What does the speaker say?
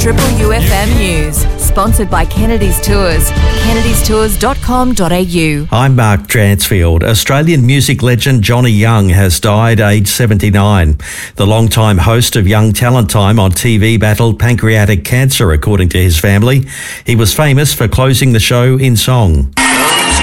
Triple UFM News, sponsored by Kennedy's Tours. kennedystours.com.au. I'm Mark Dransfield. Australian music legend Johnny Young has died aged 79. The longtime host of Young Talent Time on TV battled pancreatic cancer, according to his family. He was famous for closing the show in song.